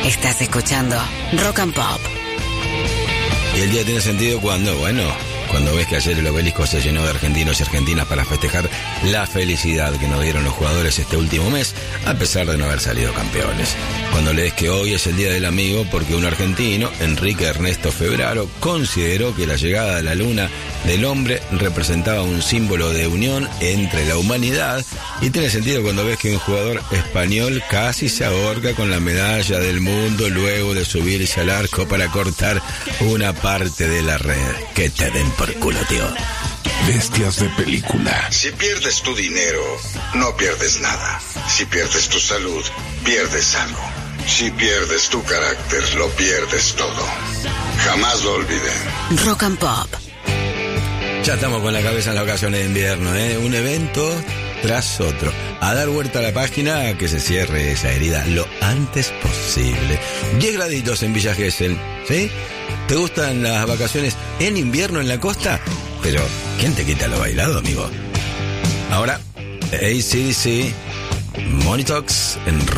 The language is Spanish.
Estás escuchando Rock and Pop. Y el día tiene sentido cuando ves que ayer el Obelisco se llenó de argentinos y argentinas para festejar la felicidad que nos dieron los jugadores este último mes, a pesar de no haber salido campeones. Cuando lees que hoy es el Día del Amigo porque un argentino, Enrique Ernesto Febraro, consideró que la llegada a la luna del hombre representaba un símbolo de unión entre la humanidad, y tiene sentido cuando ves que un jugador español casi se ahorca con la medalla del mundo luego de subirse al arco para cortar una parte de la red. Que te den por culo, tío. Bestias de película. Si pierdes tu dinero, no pierdes nada. Si pierdes tu salud, pierdes algo. Si pierdes tu carácter, lo pierdes todo. Jamás lo olviden. Rock and Pop. Ya estamos con la cabeza en las vacaciones de invierno, ¿eh? Un evento tras otro. A dar vuelta a la página, que se cierre esa herida lo antes posible. 10 graditos en Villa Gesell, ¿sí? ¿Te gustan las vacaciones en invierno en la costa? Pero, ¿quién te quita lo bailado, amigo? Ahora, AC/DC, Money Talks en Rock.